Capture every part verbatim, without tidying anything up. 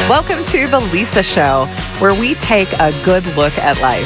Welcome to The Lisa Show, where we take a good look at life.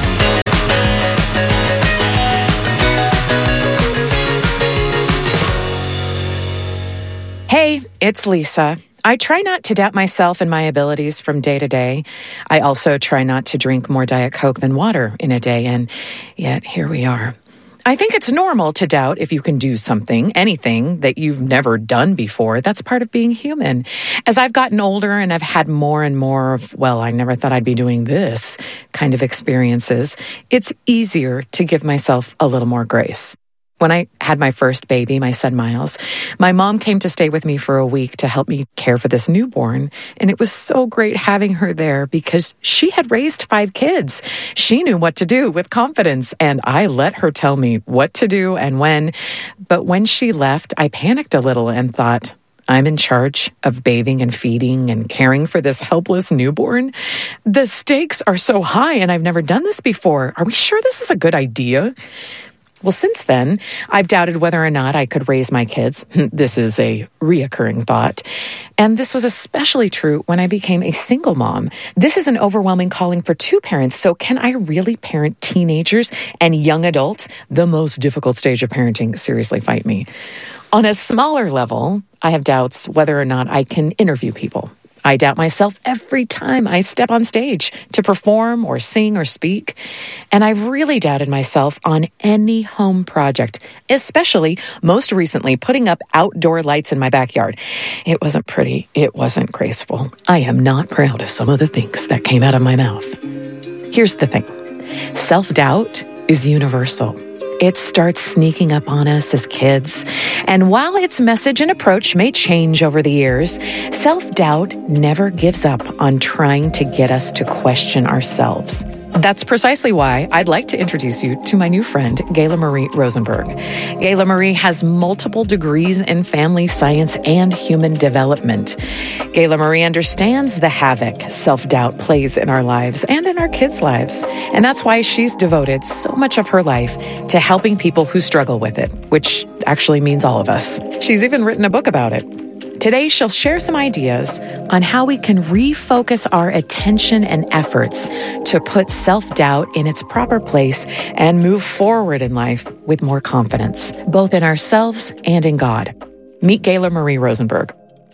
Hey, it's Lisa. I try not to doubt myself and my abilities from day to day. I also try not to drink more Diet Coke than water in a day, and yet here we are. I think it's normal to doubt if you can do something, anything that you've never done before. That's part of being human. As I've gotten older and I've had more and more of, well, I never thought I'd be doing this kind of experiences, it's easier to give myself a little more grace. When I had my first baby, my son Miles, my mom came to stay with me for a week to help me care for this newborn. And it was so great having her there because she had raised five kids. She knew what to do with confidence, and I let her tell me what to do and when. But when she left, I panicked a little and thought, I'm in charge of bathing and feeding and caring for this helpless newborn. The stakes are so high, and I've never done this before. Are we sure this is a good idea? Well, since then, I've doubted whether or not I could raise my kids. This is a reoccurring thought. And this was especially true when I became a single mom. This is an overwhelming calling for two parents. So can I really parent teenagers and young adults? The most difficult stage of parenting. Seriously, fight me. On a smaller level, I have doubts whether or not I can interview people. I doubt myself every time I step on stage to perform or sing or speak. And I've really doubted myself on any home project, especially most recently putting up outdoor lights in my backyard. It wasn't pretty. It wasn't graceful. I am not proud of some of the things that came out of my mouth. Here's the thing. Self-doubt is universal. It starts sneaking up on us as kids. And while its message and approach may change over the years, self-doubt never gives up on trying to get us to question ourselves. That's precisely why I'd like to introduce you to my new friend, Gayla Marie Rosenberg. Gayla Marie has multiple degrees in family science and human development. Gayla Marie understands the havoc self-doubt plays in our lives and in our kids' lives. And that's why she's devoted so much of her life to helping people who struggle with it, which actually means all of us. She's even written a book about it. Today, she'll share some ideas on how we can refocus our attention and efforts to put self-doubt in its proper place and move forward in life with more confidence, both in ourselves and in God. Meet Gayla Marie Rosenberg.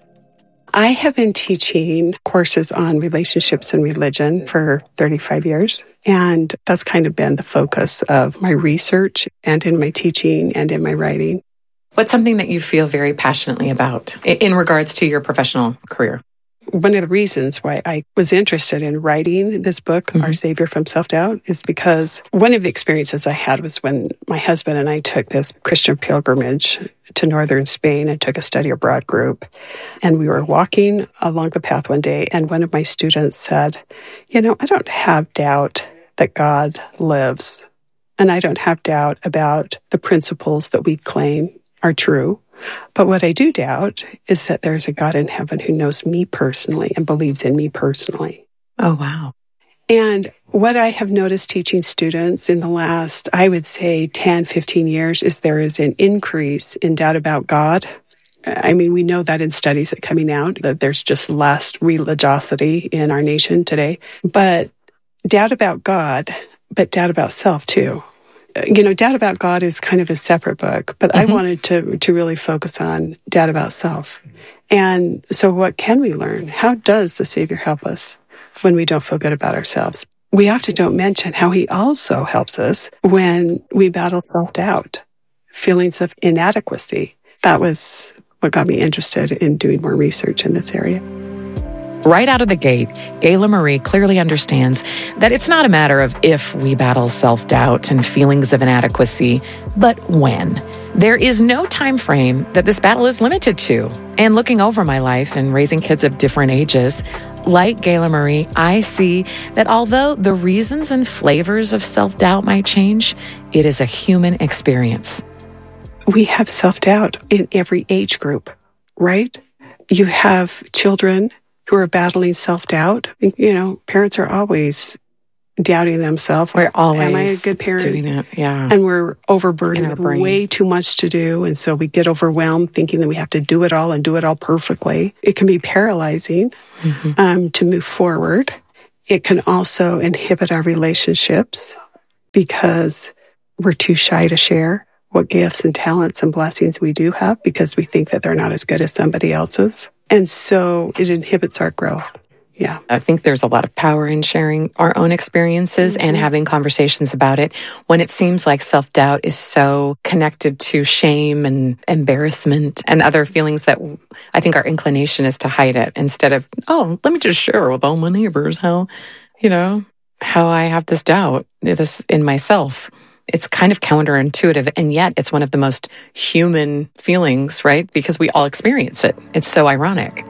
I have been teaching courses on relationships and religion for thirty-five years, and that's kind of been the focus of my research and in my teaching and in my writing. What's something that you feel very passionately about in regards to your professional career? One of the reasons why I was interested in writing this book, mm-hmm. Our Savior from Self-Doubt, is because one of the experiences I had was when my husband and I took this Christian pilgrimage to northern Spain and took a study abroad group. And we were walking along the path one day, and one of my students said, you know, I don't have doubt that God lives, and I don't have doubt about the principles that we claim are true. But what I do doubt is that there's a God in heaven who knows me personally and believes in me personally. Oh, wow. And what I have noticed teaching students in the last, I would say, ten, fifteen years is there is an increase in doubt about God. I mean, we know that in studies that are coming out, that there's just less religiosity in our nation today. But doubt about God, but doubt about self too. You know, doubt about God is kind of a separate book, but mm-hmm. I wanted to to really focus on doubt about self. And so what can we learn? How does the Savior help us when we don't feel good about ourselves? We often don't mention how he also helps us when we battle self-doubt, feelings of inadequacy. That was what got me interested in doing more research in this area. Right out of the gate, Gayla Marie clearly understands that it's not a matter of if we battle self-doubt and feelings of inadequacy, but when. There is no time frame that this battle is limited to. And looking over my life and raising kids of different ages, like Gayla Marie, I see that although the reasons and flavors of self-doubt might change, it is a human experience. We have self-doubt in every age group, right? You have children who are battling self-doubt. You know, parents are always doubting themselves. We're always Am I a good parent? doing it, yeah. And we're overburdened with way too much to do. And so we get overwhelmed thinking that we have to do it all and do it all perfectly. It can be paralyzing mm-hmm. um, to move forward. It can also inhibit our relationships because we're too shy to share what gifts and talents and blessings we do have because we think that they're not as good as somebody else's. And so it inhibits our growth. Yeah. I think there's a lot of power in sharing our own experiences mm-hmm. and having conversations about it when it seems like self-doubt is so connected to shame and embarrassment and other feelings that I think our inclination is to hide it instead of, oh, let me just share with all my neighbors how, you know, how I have this doubt, this in myself. It's kind of counterintuitive, and yet it's one of the most human feelings, right? Because we all experience it. It's so ironic.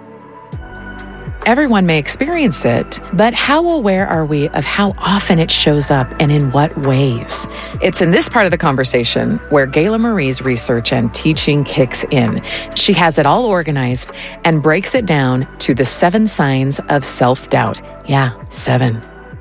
Everyone may experience it, but how aware are we of how often it shows up and in what ways? It's in this part of the conversation where Gayla Marie's research and teaching kicks in. She has it all organized and breaks it down to the seven signs of self-doubt. Yeah, seven.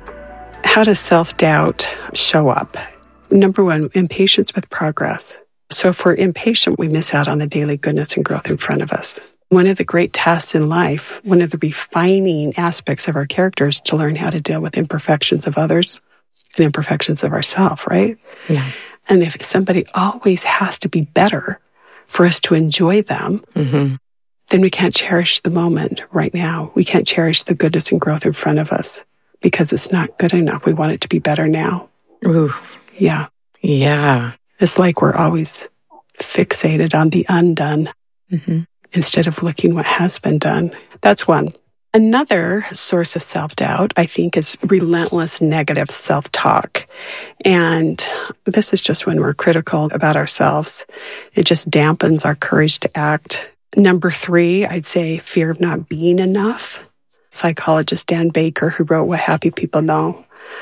How does self-doubt show up? Number one, impatience with progress. So if we're impatient, we miss out on the daily goodness and growth in front of us. One of the great tasks in life, one of the refining aspects of our character is to learn how to deal with imperfections of others and imperfections of ourselves, right? Yeah. And if somebody always has to be better for us to enjoy them, mm-hmm. then we can't cherish the moment right now. We can't cherish the goodness and growth in front of us because it's not good enough. We want it to be better now. Ooh. Yeah. Yeah. It's like we're always fixated on the undone. Mm-hmm. Instead of looking what has been done. That's one. Another source of self-doubt, I think, is relentless negative self-talk. And this is just when we're critical about ourselves. It just dampens our courage to act. Number three, I'd say fear of not being enough. Psychologist Dan Baker, who wrote What Happy People Know,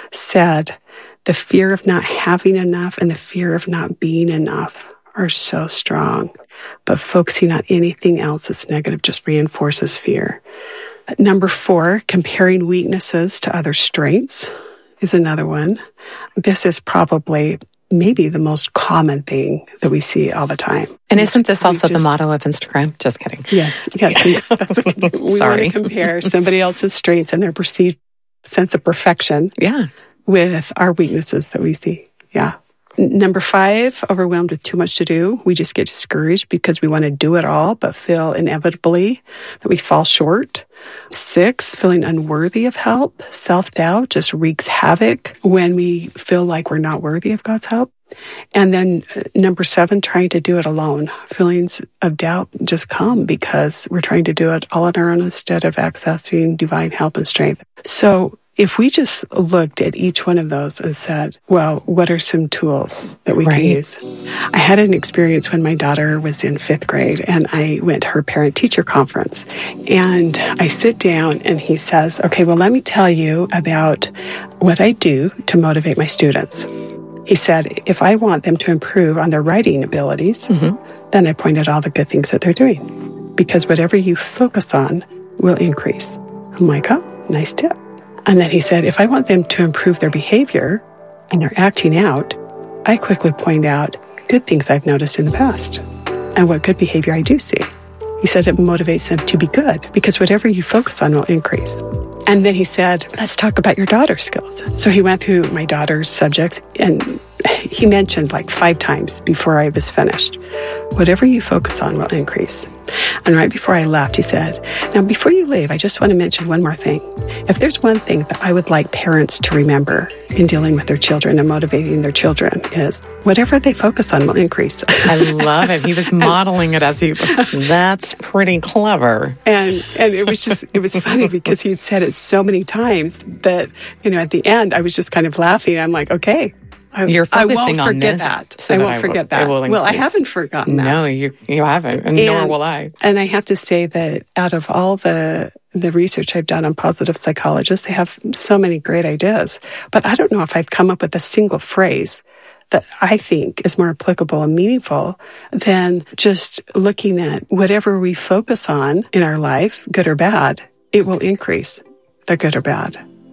said, the fear of not having enough and the fear of not being enough are so strong. But focusing on anything else that's negative just reinforces fear. Number four, comparing weaknesses to other strengths is another one. This is probably maybe the most common thing that we see all the time. And isn't this also just, the motto of Instagram? Just kidding. Yes, yes. We, that's okay. we Sorry. want to compare somebody else's strengths and their perceived sense of perfection yeah. with our weaknesses that we see. Yeah. Number five, overwhelmed with too much to do. We just get discouraged because we want to do it all, but feel inevitably that we fall short. Six, feeling unworthy of help. Self-doubt just wreaks havoc when we feel like we're not worthy of God's help. And then uh, number seven, trying to do it alone. Feelings of doubt just come because we're trying to do it all on our own instead of accessing divine help and strength. So if we just looked at each one of those and said, well, what are some tools that we right. can use? I had an experience when my daughter was in fifth grade and I went to her parent-teacher conference. And I sit down and he says, okay, well, let me tell you about what I do to motivate my students. He said, if I want them to improve on their writing abilities, mm-hmm. then I point out all the good things that they're doing. Because whatever you focus on will increase. I'm like, oh, nice tip. And then he said, if I want them to improve their behavior and they're acting out, I quickly point out good things I've noticed in the past and what good behavior I do see. He said it motivates them to be good because whatever you focus on will increase. And then he said, let's talk about your daughter's skills. So he went through my daughter's subjects and he mentioned like five times before I was finished, whatever you focus on will increase. And right before I left, he said, now before you leave, I just want to mention one more thing. If there's one thing that I would like parents to remember in dealing with their children and motivating their children is whatever they focus on will increase. I love it. He was modeling it as he, that's pretty clever. And and it was just, it was funny because he had said it so many times that, you know, at the end, I was just kind of laughing. I'm like, okay. I, You're focusing I won't on forget this, that. So I that won't I forget will, that. Will well, I haven't forgotten that. No, you you haven't, and, and nor will I. And I have to say that out of all the the research I've done on positive psychologists, they have so many great ideas. But I don't know if I've come up with a single phrase that I think is more applicable and meaningful than just looking at whatever we focus on in our life, good or bad, it will increase, the good or bad.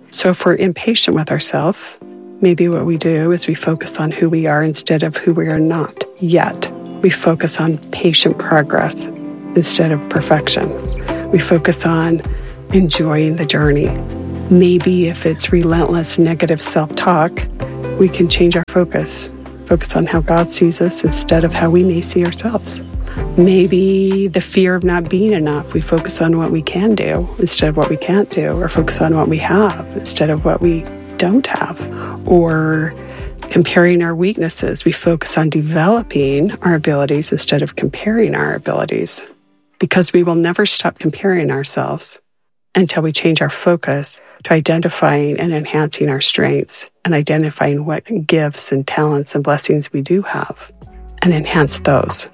So if we're impatient with ourselves, maybe what we do is we focus on who we are instead of who we are not yet. We focus on patient progress instead of perfection. We focus on enjoying the journey. Maybe if it's relentless negative self-talk, we can change our focus. Focus on how God sees us instead of how we may see ourselves. Maybe the fear of not being enough, we focus on what we can do instead of what we can't do, or focus on what we have instead of what we don't have. Or comparing our weaknesses, we focus on developing our abilities instead of comparing our abilities. Because we will never stop comparing ourselves until we change our focus to identifying and enhancing our strengths and identifying what gifts and talents and blessings we do have and enhance those.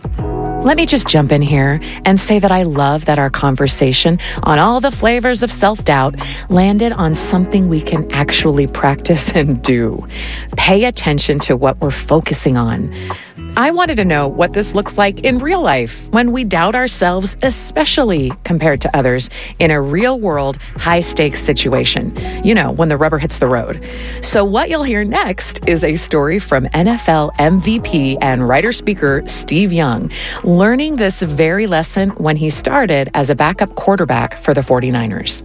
Let me just jump in here and say that I love that our conversation on all the flavors of self-doubt landed on something we can actually practice and do. Pay attention to what we're focusing on. I wanted to know what this looks like in real life when we doubt ourselves, especially compared to others in a real-world, high-stakes situation. You know, when the rubber hits the road. So what you'll hear next is a story from N F L M V P and writer-speaker Steve Young, learning this very lesson when he started as a backup quarterback for the forty-niners.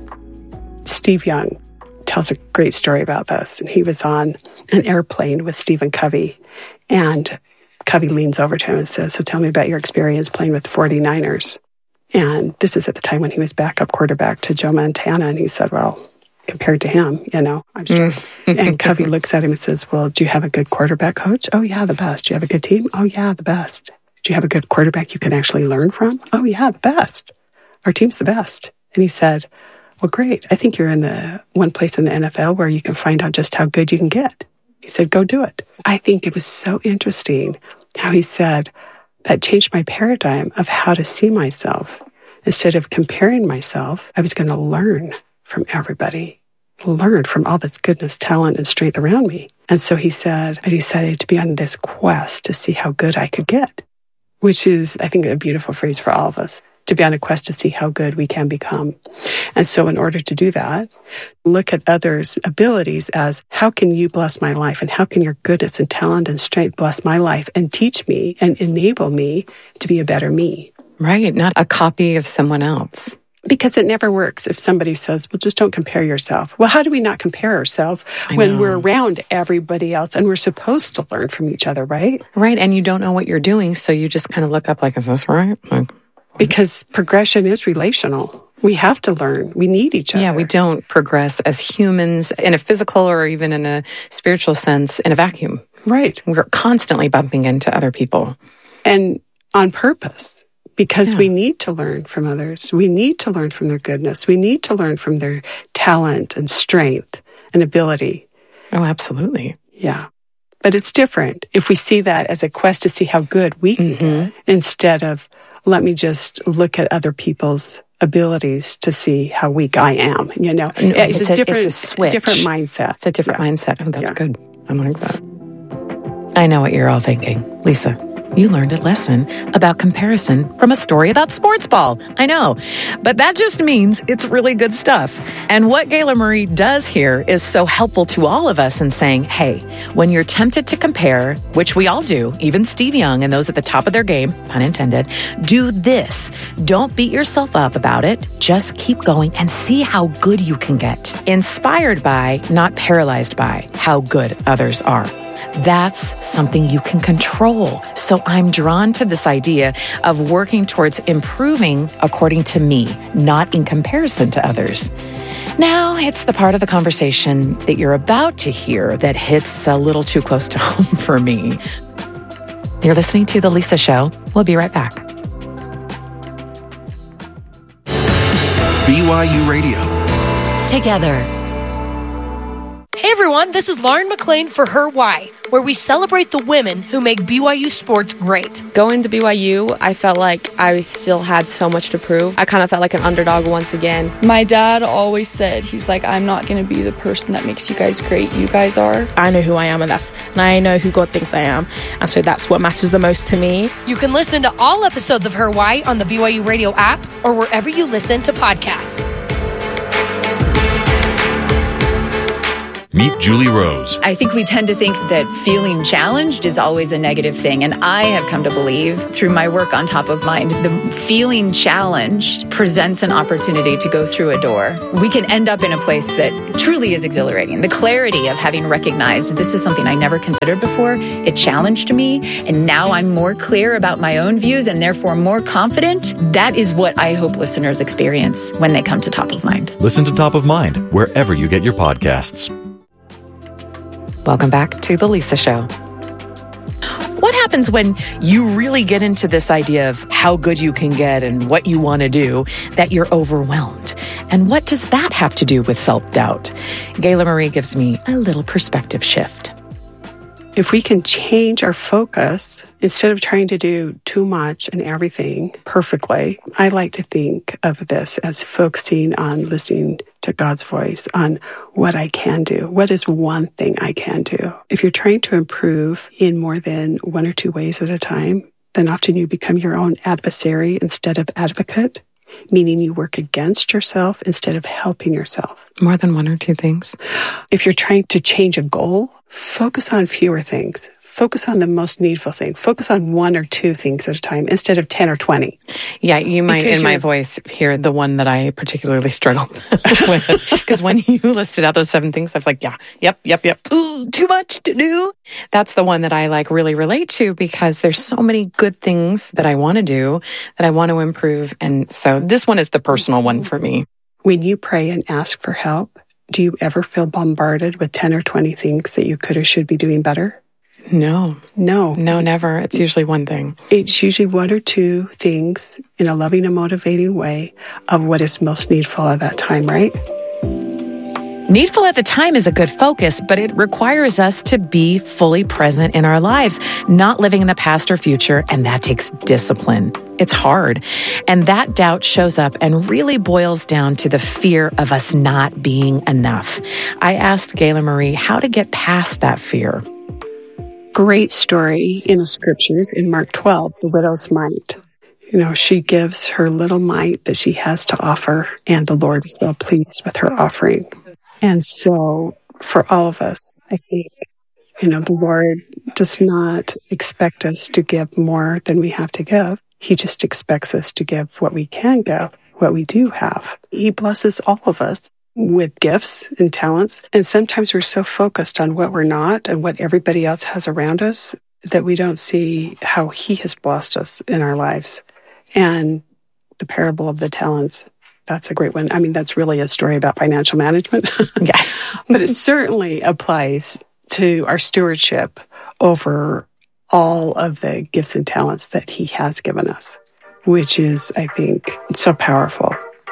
Steve Young tells a great story about this. And he was on an airplane with Stephen Covey, and Covey leans over to him and says, so tell me about your experience playing with the forty-niners. And this is at the time when he was backup quarterback to Joe Montana. And he said, well, compared to him, you know, I'm strong. And Covey looks at him and says, well, do you have a good quarterback coach? Oh, yeah, the best. Do you have a good team? Oh, yeah, the best. Do you have a good quarterback you can actually learn from? Oh, yeah, the best. Our team's the best. And he said, well, great. I think you're in the one place in the N F L where you can find out just how good you can get. He said, go do it. I think it was so interesting how he said that changed my paradigm of how to see myself. Instead of comparing myself, I was going to learn from everybody, learn from all this goodness, talent, and strength around me. And so he said, I decided to be on this quest to see how good I could get, which is, I think, a beautiful phrase for all of us. To be on a quest to see how good we can become. And so in order to do that, look at others' abilities as, how can you bless my life? And how can your goodness and talent and strength bless my life and teach me and enable me to be a better me? Right, not a copy of someone else. Because it never works if somebody says, well, just don't compare yourself. Well, how do we not compare ourselves when we're around everybody else and we're supposed to learn from each other, right? Right, and you don't know what you're doing, so you just kind of look up like, is this right? Like, because progression is relational. We have to learn. We need each other. Yeah, we don't progress as humans in a physical or even in a spiritual sense in a vacuum. Right. We're constantly bumping into other people. And on purpose, because yeah. we need to learn from others. We need to learn from their goodness. We need to learn from their talent and strength and ability. Oh, absolutely. Yeah. But it's different if we see that as a quest to see how good we can mm-hmm. get instead of, let me just look at other people's abilities to see how weak I am. You know, no, it's, it's, a, a different, it's a switch. different mindset. It's a different yeah. mindset. Oh, that's yeah. good. I like that. I know what you're all thinking. Lisa, you learned a lesson about comparison from a story about sports ball. I know, but that just means it's really good stuff. And what Gayla Marie does here is so helpful to all of us in saying, hey, when you're tempted to compare, which we all do, even Steve Young and those at the top of their game, pun intended, do this. Don't beat yourself up about it. Just keep going and see how good you can get. Inspired by, not paralyzed by, how good others are. That's something you can control. So I'm drawn to this idea of working towards improving according to me, not in comparison to others. Now, it's the part of the conversation that you're about to hear that hits a little too close to home for me. You're listening to The Lisa Show. We'll be right back. B Y U Radio. Together. Hey everyone, this is Lauren McLean for Her Why, where we celebrate the women who make B Y U sports great. Going to B Y U, I felt like I still had so much to prove. I kind of felt like an underdog once again. My dad always said, he's like, I'm not going to be the person that makes you guys great. You guys are. I know who I am, and that's and I know who God thinks I am. And so that's what matters the most to me. You can listen to all episodes of Her Why on the B Y U Radio app or wherever you listen to podcasts. Meet Julie Rose. I think we tend to think that feeling challenged is always a negative thing. And I have come to believe through my work on Top of Mind, the feeling challenged presents an opportunity to go through a door. We can end up in a place that truly is exhilarating. The clarity of having recognized this is something I never considered before. It challenged me. And now I'm more clear about my own views and therefore more confident. That is what I hope listeners experience when they come to Top of Mind. Listen to Top of Mind wherever you get your podcasts. Welcome back to The Lisa Show. What happens when you really get into this idea of how good you can get and what you want to do, that you're overwhelmed? And what does that have to do with self-doubt? Gayla Marie gives me a little perspective shift. If we can change our focus, instead of trying to do too much and everything perfectly, I like to think of this as focusing on listening to God's voice, on what I can do. What is one thing I can do? If you're trying to improve in more than one or two ways at a time, then often you become your own adversary instead of advocate, meaning you work against yourself instead of helping yourself. More than one or two things. If you're trying to change a goal, focus on fewer things. Focus on the most needful thing. Focus on one or two things at a time instead of ten or twenty. Yeah, you might, Because in my you're- voice, hear the one that I particularly struggled with. Because when you listed out those seven things, I was like, yeah, yep, yep, yep. Ooh, too much to do. That's the one that I like really relate to because there's so many good things that I want to do, that I want to improve. And so this one is the personal one for me. When you pray and ask for help, do you ever feel bombarded with ten or twenty things that you could or should be doing better? No, No. no, never. It's usually one thing. It's usually one or two things in a loving and motivating way of what is most needful at that time, right? Needful at the time is a good focus, but it requires us to be fully present in our lives, not living in the past or future, and that takes discipline. It's hard. And that doubt shows up and really boils down to the fear of us not being enough. I asked Gayla Marie how to get past that fear. Great story in the scriptures in Mark twelve, the widow's mite. You know, she gives her little mite that she has to offer, and the Lord is well pleased with her offering. And so for all of us, I think, you know, the Lord does not expect us to give more than we have to give. He just expects us to give what we can give, what we do have. He blesses all of us with gifts and talents. And sometimes we're so focused on what we're not and what everybody else has around us that we don't see how He has blessed us in our lives. And the parable of the talents, that's a great one. I mean, that's really a story about financial management. Yeah. But it certainly applies to our stewardship over all of the gifts and talents that He has given us, which is, I think, so powerful.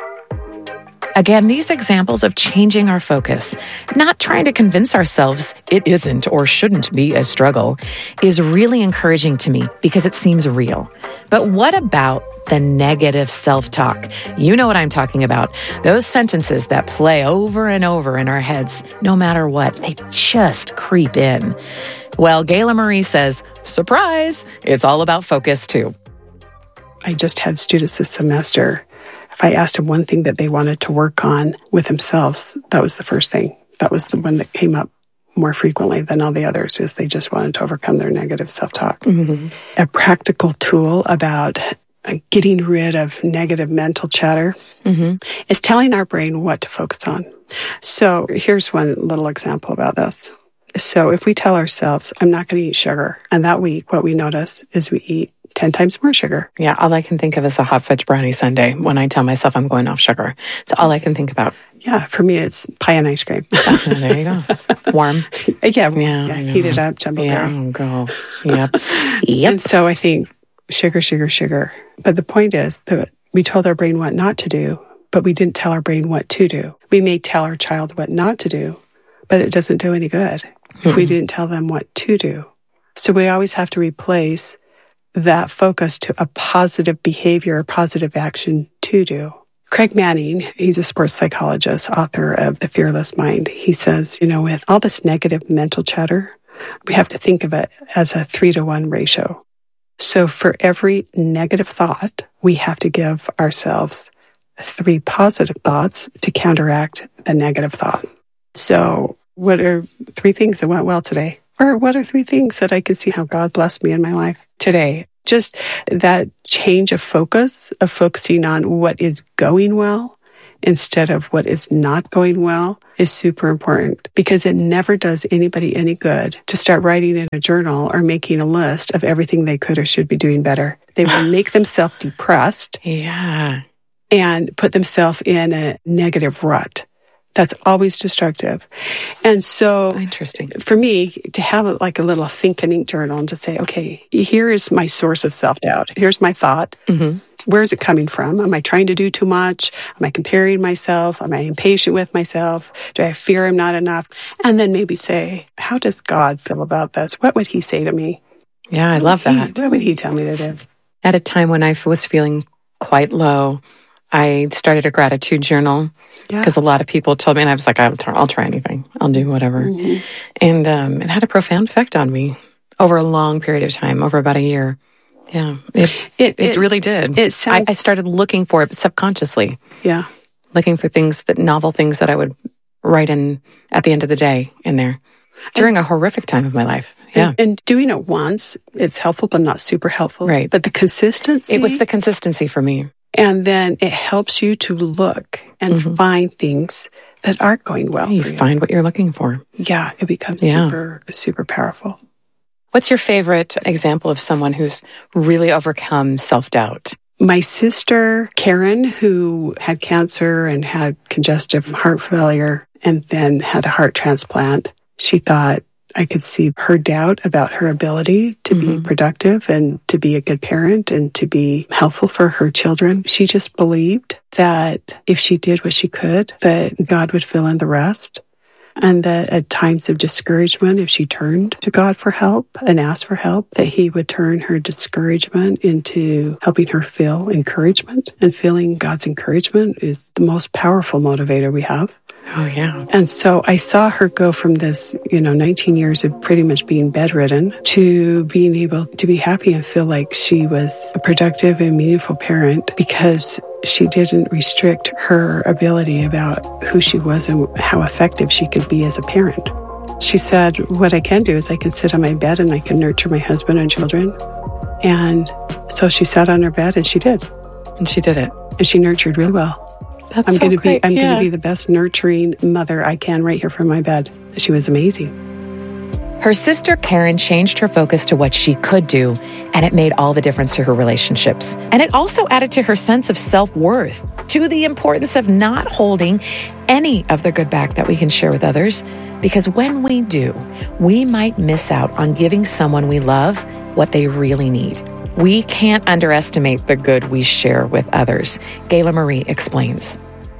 Again, these examples of changing our focus, not trying to convince ourselves it isn't or shouldn't be a struggle, is really encouraging to me because it seems real. But what about the negative self-talk? You know what I'm talking about. Those sentences that play over and over in our heads, no matter what, they just creep in. Well, Gayla Marie says, surprise, it's all about focus too. I just had students this semester. If I asked them one thing that they wanted to work on with themselves, that was the first thing. That was the one that came up more frequently than all the others, is they just wanted to overcome their negative self-talk. Mm-hmm. A practical tool about getting rid of negative mental chatter mm-hmm. is telling our brain what to focus on. So here's one little example about this. So if we tell ourselves, I'm not going to eat sugar, and that week what we notice is we eat ten times more sugar. Yeah, all I can think of is a hot fudge brownie sundae when I tell myself I'm going off sugar. It's all I can think about. Yeah, for me, it's pie and ice cream. Oh, there you go. Warm. Yeah, yeah, yeah heat it up, jumbo yeah, berry. Go. Yep. Yep. And so I think sugar, sugar, sugar. But the point is that we told our brain what not to do, but we didn't tell our brain what to do. We may tell our child what not to do, but it doesn't do any good mm-hmm. if we didn't tell them what to do. So we always have to replace that focus to a positive behavior or positive action to do. Craig Manning, he's a sports psychologist, author of The Fearless Mind. He says, you know, with all this negative mental chatter, we have to think of it as a three to one ratio. So for every negative thought, we have to give ourselves three positive thoughts to counteract the negative thought. So what are three things that went well today? Or what are three things that I could see how God blessed me in my life today? Just that change of focus, of focusing on what is going well instead of what is not going well is super important, because it never does anybody any good to start writing in a journal or making a list of everything they could or should be doing better. They will make themselves depressed. Yeah. And put themselves in a negative rut. That's always destructive. And so interesting for me to have like a little think and ink journal and to say, okay, here is my source of self-doubt. Here's my thought. Mm-hmm. Where is it coming from? Am I trying to do too much? Am I comparing myself? Am I impatient with myself? Do I fear I'm not enough? And then maybe say, how does God feel about this? What would he say to me? Yeah, I love that. He, what would he tell me to do? At a time when I was feeling quite low, I started a gratitude journal because yeah. a lot of people told me, and I was like, I'll try, I'll try anything. I'll do whatever. Mm-hmm. And um, it had a profound effect on me over a long period of time, over about a year. Yeah, it it, it, it really did. It sounds... I, I started looking for it subconsciously. Yeah. Looking for things, that novel things that I would write in at the end of the day in there during and, a horrific time of my life. Yeah. And, and doing it once, it's helpful, but not super helpful. Right. But the consistency. It was the consistency for me. And then it helps you to look and mm-hmm. find things that aren't going well. You for you. Find what you're looking for. Yeah, it becomes yeah. super, super powerful. What's your favorite example of someone who's really overcome self-doubt? My sister, Karen, who had cancer and had congestive heart failure and then had a heart transplant, she thought, I could see her doubt about her ability to mm-hmm. be productive and to be a good parent and to be helpful for her children. She just believed that if she did what she could, that God would fill in the rest. And that at times of discouragement, if she turned to God for help and asked for help, that he would turn her discouragement into helping her feel encouragement. And feeling God's encouragement is the most powerful motivator we have. Oh, yeah. And so I saw her go from this, you know, nineteen years of pretty much being bedridden to being able to be happy and feel like she was a productive and meaningful parent because she didn't restrict her ability about who she was and how effective she could be as a parent. She said, what I can do is I can sit on my bed and I can nurture my husband and children. And so she sat on her bed and she did. And she did it. And she nurtured really well. That's I'm so going to great. be I'm yeah. going to be the best nurturing mother I can right here from my bed. She was amazing. Her sister Karen changed her focus to what she could do, and it made all the difference to her relationships. And it also added to her sense of self-worth, to the importance of not holding any of the good back that we can share with others, because when we do, we might miss out on giving someone we love what they really need. We can't underestimate the good we share with others. Gayla Marie explains.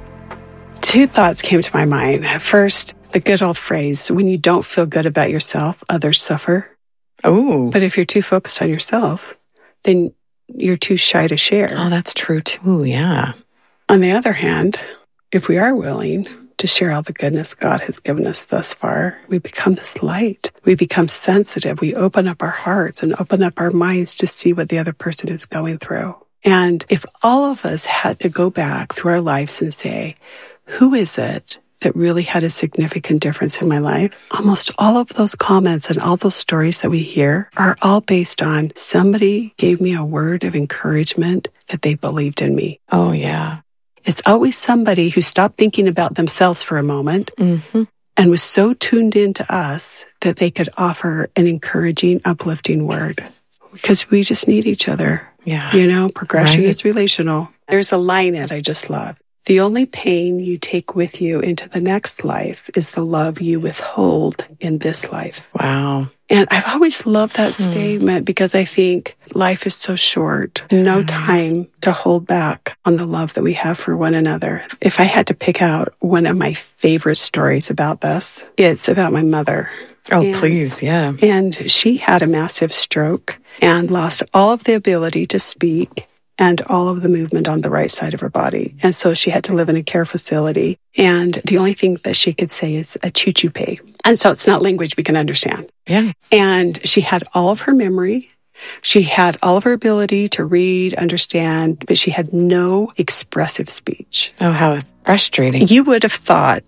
Two thoughts came to my mind. First, the good old phrase, when you don't feel good about yourself, others suffer. Oh. But if you're too focused on yourself, then you're too shy to share. Oh, that's true too, yeah. On the other hand, if we are willing to share all the goodness God has given us thus far, we become this light. We become sensitive. We open up our hearts and open up our minds to see what the other person is going through. And if all of us had to go back through our lives and say, who is it that really had a significant difference in my life? Almost all of those comments and all those stories that we hear are all based on somebody gave me a word of encouragement that they believed in me. Oh, yeah. It's always somebody who stopped thinking about themselves for a moment mm-hmm. and was so tuned into us that they could offer an encouraging, uplifting word. Because we just need each other. Yeah. You know, progression right. is relational. There's a line that I just love. The only pain you take with you into the next life is the love you withhold in this life. Wow. And I've always loved that hmm. statement because I think life is so short. No nice. time to hold back on the love that we have for one another. If I had to pick out one of my favorite stories about this, it's about my mother. Oh, and, please, yeah. And she had a massive stroke and lost all of the ability to speak and all of the movement on the right side of her body. And so she had to live in a care facility. And the only thing that she could say is a choo-choo-pay. And so it's not language we can understand. Yeah. And she had all of her memory. She had all of her ability to read, understand, but she had no expressive speech. Oh, how frustrating. You would have thought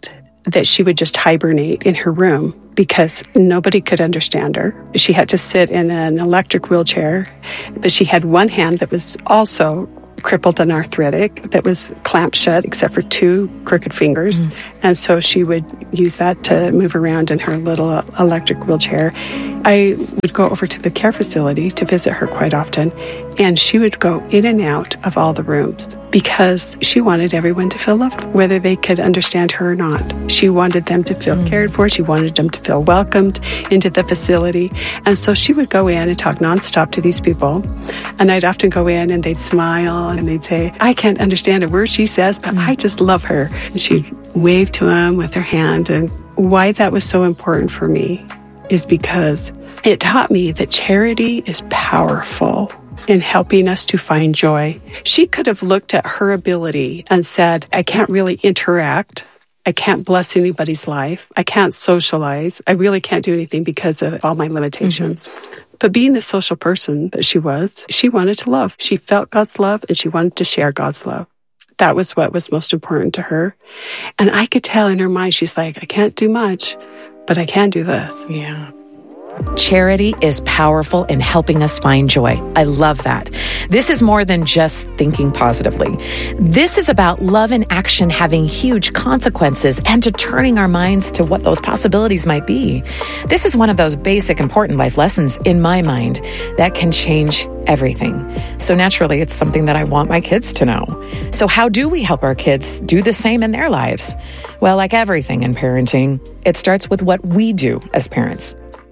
that she would just hibernate in her room because nobody could understand her. She had to sit in an electric wheelchair, but she had one hand that was also crippled and arthritic that was clamped shut except for two crooked fingers. Mm. And so she would use that to move around in her little electric wheelchair. I would go over to the care facility to visit her quite often, and she would go in and out of all the rooms because she wanted everyone to feel loved, whether they could understand her or not. She wanted them to feel mm. cared for. She wanted them to feel welcomed into the facility. And so she would go in and talk nonstop to these people. And I'd often go in and they'd smile and they'd say, I can't understand a word she says, but mm. I just love her. And she'd wave to him with her hand. And why that was so important for me is because it taught me that charity is powerful in helping us to find joy. She could have looked at her ability and said, I can't really interact. I can't bless anybody's life. I can't socialize. I really can't do anything because of all my limitations. Mm-hmm. But being the social person that she was, she wanted to love. She felt God's love and she wanted to share God's love. That was what was most important to her. And I could tell in her mind, she's like, I can't do much, but I can do this. Yeah. Charity is powerful in helping us find joy. I love that. This is more than just thinking positively. This is about love in action having huge consequences and to turning our minds to what those possibilities might be. This is one of those basic important life lessons in my mind that can change everything. So naturally, it's something that I want my kids to know. So how do we help our kids do the same in their lives? Well, like everything in parenting, it starts with what we do as parents.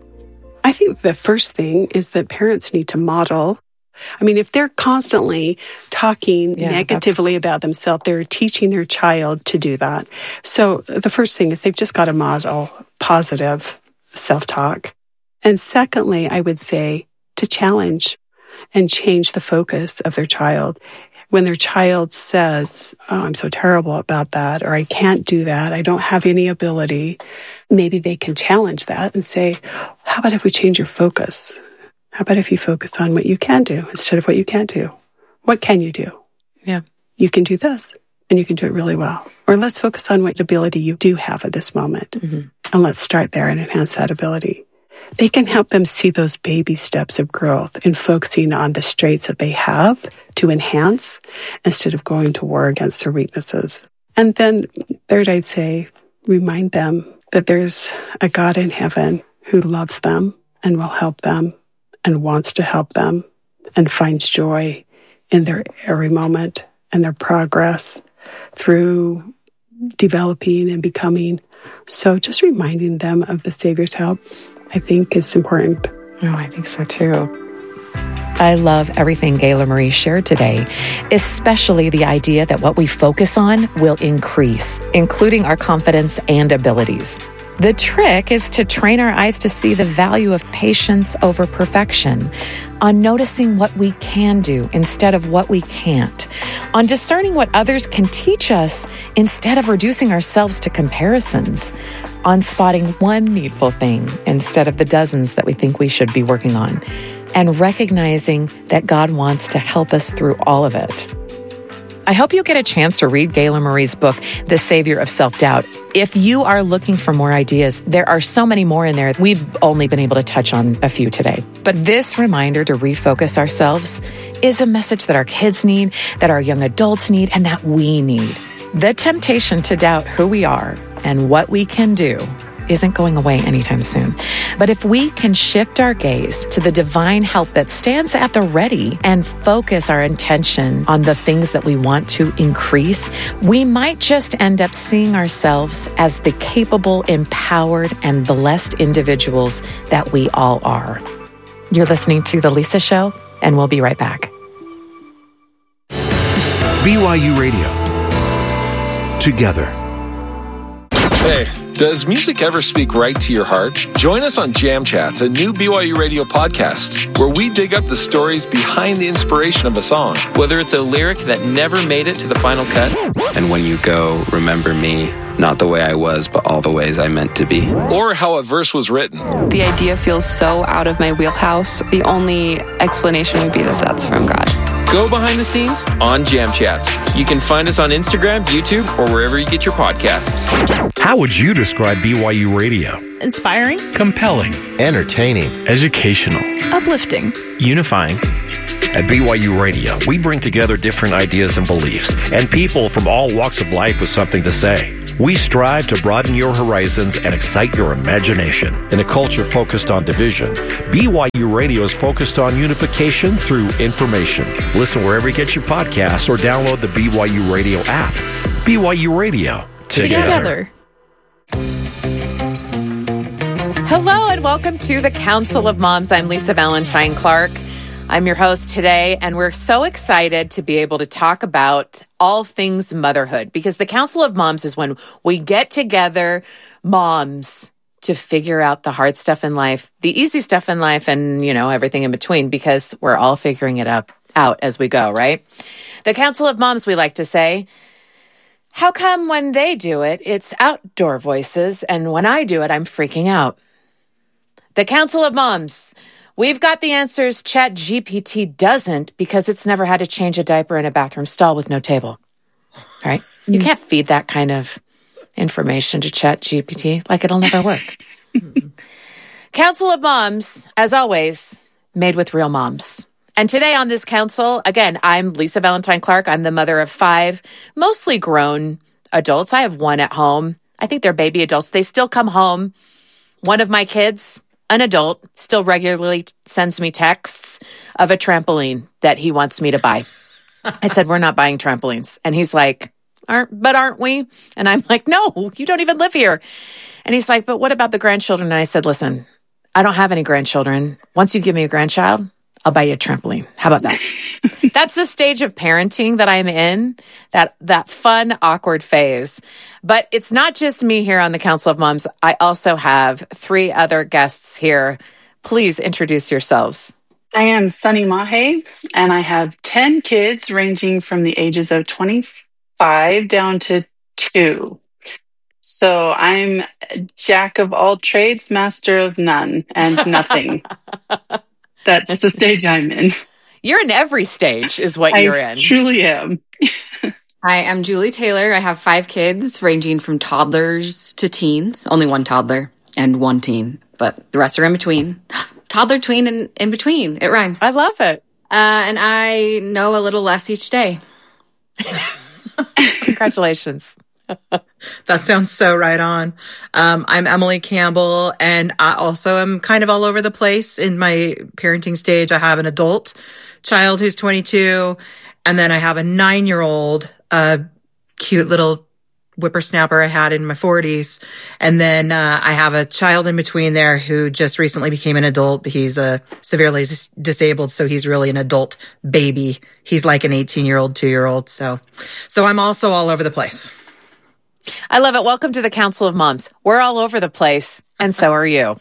I think the first thing is that parents need to model. I mean, if they're constantly talking yeah, negatively that's... about themselves, they're teaching their child to do that. So the first thing is they've just got to model positive self-talk. And secondly, I would say to challenge and change the focus of their child. When their child says, oh, I'm so terrible about that, or I can't do that, I don't have any ability, maybe they can challenge that and say, how about if we change your focus? How about if you focus on what you can do instead of what you can't do? What can you do? Yeah. You can do this, and you can do it really well. Or let's focus on what ability you do have at this moment, mm-hmm. and let's start there and enhance that ability. They can help them see those baby steps of growth in focusing on the strengths that they have to enhance instead of going to war against their weaknesses. And then third, I'd say, remind them that there's a God in heaven who loves them and will help them and wants to help them and finds joy in their every moment and their progress through developing and becoming. So just reminding them of the Savior's help, I think, is important. Oh, I think so too. I love everything Gayla Marie shared today, especially the idea that what we focus on will increase, including our confidence and abilities. The trick is to train our eyes to see the value of patience over perfection, on noticing what we can do instead of what we can't, on discerning what others can teach us instead of reducing ourselves to comparisons, on spotting one needful thing instead of the dozens that we think we should be working on, and recognizing that God wants to help us through all of it. I hope you get a chance to read Gayla Marie's book, The Savior of Self-Doubt. If you are looking for more ideas, there are so many more in there. We've only been able to touch on a few today. But this reminder to refocus ourselves is a message that our kids need, that our young adults need, and that we need. The temptation to doubt who we are and what we can do isn't going away anytime soon. But if we can shift our gaze to the divine help that stands at the ready and focus our intention on the things that we want to increase, we might just end up seeing ourselves as the capable, empowered, and blessed individuals that we all are. You're listening to The Lisa Show, and we'll be right back. B Y U Radio. Together. Hey, does music ever speak right to your heart? Join us on Jam Chats, a new B Y U Radio podcast, where we dig up the stories behind the inspiration of a song. Whether it's a lyric that never made it to the final cut. And when you go, remember me, not the way I was, but all the ways I meant to be. Or how a verse was written. The idea feels so out of my wheelhouse. The only explanation would be that that's from God. Go behind the scenes on Jam Chats. You can find us on Instagram, YouTube, or wherever you get your podcasts. How would you describe B Y U Radio? Inspiring, compelling, entertaining, educational, uplifting, unifying. At B Y U Radio, we bring together different ideas and beliefs and people from all walks of life with something to say. We strive to broaden your horizons and excite your imagination. In a culture focused on division, B Y U Radio is focused on unification through information. Listen wherever you get your podcasts or download the B Y U Radio app. B Y U Radio, together. together. Hello and welcome to the Council of Moms. I'm Lisa Valentine Clark. I'm your host today, and we're so excited to be able to talk about all things motherhood, because the Council of Moms is when we get together, moms, to figure out the hard stuff in life, the easy stuff in life, and, you know, everything in between, because we're all figuring it out, out as we go, right? The Council of Moms, we like to say, how come when they do it, it's outdoor voices, and when I do it, I'm freaking out? The Council of Moms, we've got the answers Chat G P T doesn't, because it's never had to change a diaper in a bathroom stall with no table, right? You can't feed that kind of information to Chat G P T. Like, it'll never work. Council of Moms, as always, made with real moms. And today on this council, again, I'm Lisa Valentine Clark. I'm the mother of five, mostly grown adults. I have one at home. I think they're baby adults. They still come home. One of my kids, an adult, still regularly sends me texts of a trampoline that he wants me to buy. I said, we're not buying trampolines. And he's like, aren't, but aren't we? And I'm like, no, you don't even live here. And he's like, but what about the grandchildren? And I said, listen, I don't have any grandchildren. Once you give me a grandchild, I'll buy you a trampoline. How about that? That's the stage of parenting that I'm in, that that fun, awkward phase. But it's not just me here on the Council of Moms. I also have three other guests here. Please introduce yourselves. I am Sunny Mahe, and I have ten kids ranging from the ages of twenty-five down to two. So I'm jack of all trades, master of none, and nothing. That's the stage I'm in. You're in every stage is what I you're in. Truly am. Hi, I'm Julie Taylor. I have five kids ranging from toddlers to teens. Only one toddler and one teen, but the rest are in between. Toddler, tween, and in between. It rhymes. I love it. Uh, and I know a little less each day. Congratulations. That sounds so right on. Um, I'm Emily Campbell, and I also am kind of all over the place in my parenting stage. I have an adult child who's twenty-two, and then I have a nine-year-old, uh, cute little whippersnapper I had in my forties. And then uh, I have a child in between there who just recently became an adult. He's uh, severely dis- disabled, so he's really an adult baby. He's like an eighteen-year-old, two-year-old. So, so I'm also all over the place. I love it. Welcome to the Council of Moms. We're all over the place, and so are you.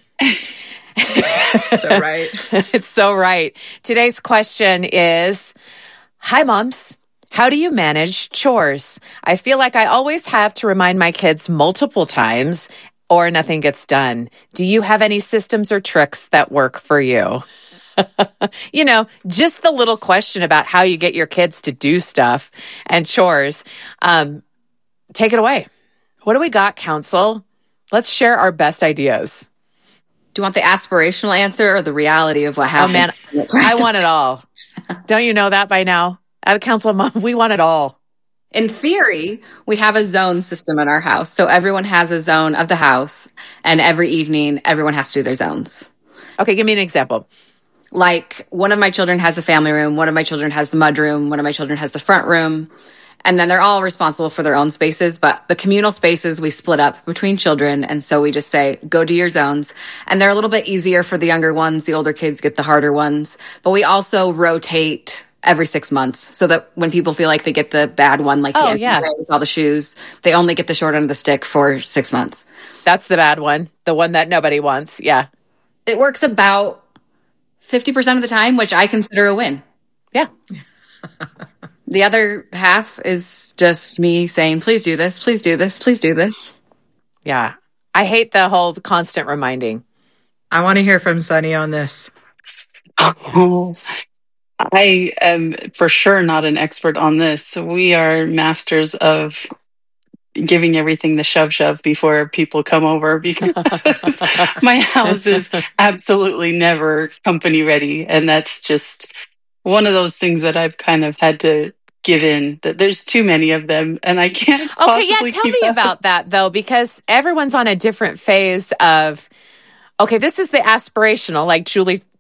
So right. It's so right. Today's question is, hi, moms. How do you manage chores? I feel like I always have to remind my kids multiple times or nothing gets done. Do you have any systems or tricks that work for you? You know, just the little question about how you get your kids to do stuff and chores. Um, take it away. What do we got, Council? Let's share our best ideas. Do you want the aspirational answer or the reality of what happened? Oh, man, I want it all. Don't you know that by now? At the Council of Moms, we want it all. In theory, we have a zone system in our house. So everyone has a zone of the house, and every evening, everyone has to do their zones. Okay, give me an example. Like, one of my children has the family room, one of my children has the mud room, one of my children has the front room. And then they're all responsible for their own spaces, but the communal spaces we split up between children. And so we just say, go do your zones. And they're a little bit easier for the younger ones. The older kids get the harder ones. But we also rotate every six months so that when people feel like they get the bad one, like oh, the yeah. with all the shoes, they only get the short end of the stick for six months. That's the bad one. The one that nobody wants. Yeah. It works about fifty percent of the time, which I consider a win. Yeah. The other half is just me saying, please do this, please do this, please do this. Yeah. I hate the whole constant reminding. I want to hear from Sunny on this. Oh, I am for sure not an expert on this. We are masters of giving everything the shove shove before people come over because my house is absolutely never company ready. And that's just one of those things that I've kind of had to give in, that there's too many of them and I can't Okay, possibly yeah, tell keep me up. about that though, because everyone's on a different phase of, okay, this is the aspirational, like Julie